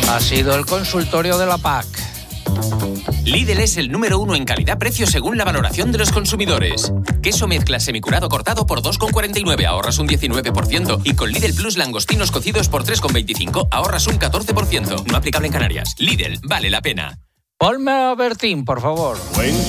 Ha sido el consultorio de la PAC. Lidl es el número 1 en calidad-precio según la valoración de los consumidores. Queso mezcla semicurado cortado por 2,49, ahorras un 19%. Y con Lidl Plus langostinos cocidos por 3,25, ahorras un 14%. No aplicable en Canarias. Lidl, vale la pena. Ponme a Bertín, por favor.